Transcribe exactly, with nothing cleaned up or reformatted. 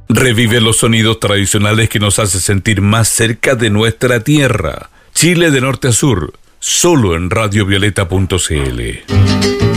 Revive los sonidos tradicionales que nos hacen sentir más cerca de nuestra tierra. Chile de norte a sur, solo en radio violeta punto c l.